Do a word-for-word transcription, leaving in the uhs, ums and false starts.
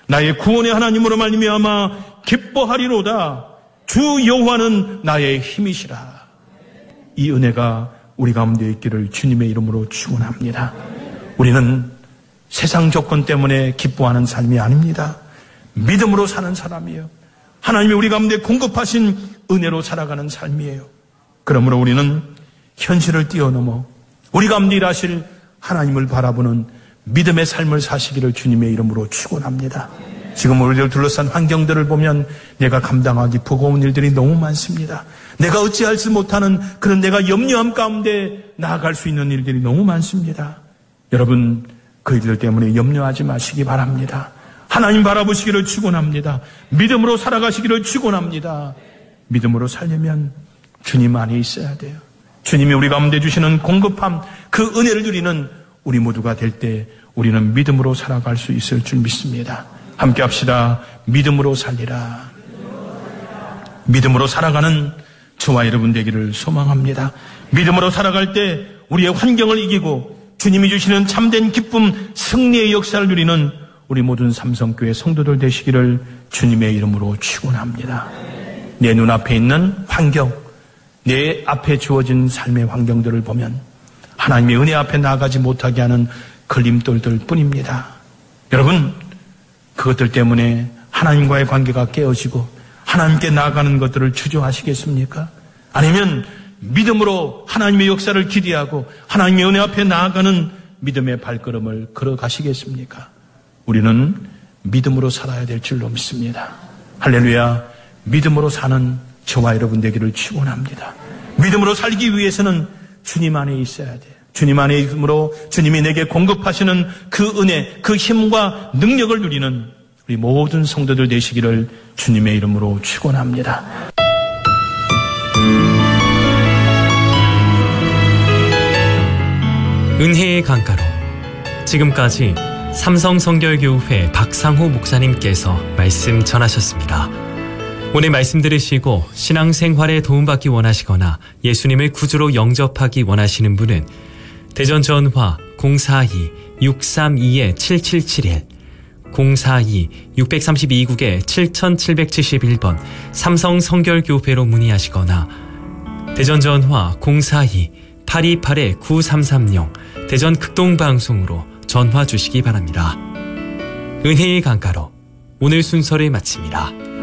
나의 구원의 하나님으로 말미암아 기뻐하리로다. 주 여호와는 나의 힘이시라. 이 은혜가 우리 가운데 있기를 주님의 이름으로 축원합니다. 우리는 세상 조건 때문에 기뻐하는 삶이 아닙니다. 믿음으로 사는 사람이에요. 하나님이 우리 가운데 공급하신 은혜로 살아가는 삶이에요. 그러므로 우리는 현실을 뛰어넘어 우리 가운데 일하실 하나님을 바라보는 믿음의 삶을 사시기를 주님의 이름으로 축원합니다. 지금 우리를 둘러싼 환경들을 보면 내가 감당하기 버거운 일들이 너무 많습니다. 내가 어찌할 수 못하는 그런 내가 염려함 가운데 나아갈 수 있는 일들이 너무 많습니다. 여러분, 그 일들 때문에 염려하지 마시기 바랍니다. 하나님 바라보시기를 축원합니다. 믿음으로 살아가시기를 축원합니다. 믿음으로 살려면 주님 안에 있어야 돼요. 주님이 우리 가운데 주시는 공급함, 그 은혜를 누리는 우리 모두가 될 때 우리는 믿음으로 살아갈 수 있을 줄 믿습니다. 함께 합시다. 믿음으로 살리라. 믿음으로 살아가는 저와 여러분 되기를 소망합니다. 믿음으로 살아갈 때 우리의 환경을 이기고 주님이 주시는 참된 기쁨, 승리의 역사를 누리는 우리 모든 삼성교회 성도들 되시기를 주님의 이름으로 축원합니다. 내 눈앞에 있는 환경, 내 앞에 주어진 삶의 환경들을 보면 하나님의 은혜 앞에 나아가지 못하게 하는 걸림돌들 뿐입니다. 여러분, 그것들 때문에 하나님과의 관계가 깨어지고 하나님께 나아가는 것들을 주저하시겠습니까? 아니면 믿음으로 하나님의 역사를 기대하고 하나님의 은혜 앞에 나아가는 믿음의 발걸음을 걸어가시겠습니까? 우리는 믿음으로 살아야 될 줄로 믿습니다. 할렐루야. 믿음으로 사는 저와 여러분 되기를 축원합니다. 믿음으로 살기 위해서는 주님 안에 있어야 돼요. 주님 안에 있음으로 주님이 내게 공급하시는 그 은혜, 그 힘과 능력을 누리는 우리 모든 성도들 되시기를 주님의 이름으로 축원합니다. 은혜의 강가로 지금까지 삼성성결교회 박상호 목사님께서 말씀 전하셨습니다. 오늘 말씀 들으시고 신앙생활에 도움받기 원하시거나 예수님을 구주로 영접하기 원하시는 분은 대전 전화 공사이 육삼이 칠칠칠일 공사이 육삼이 국에 칠칠칠칠 번 삼성성결교회로 문의하시거나 대전 전화 공사이 팔이팔 구삼삼공 대전 극동방송으로 전화 주시기 바랍니다. 은혜의 강가로 오늘 순서를 마칩니다.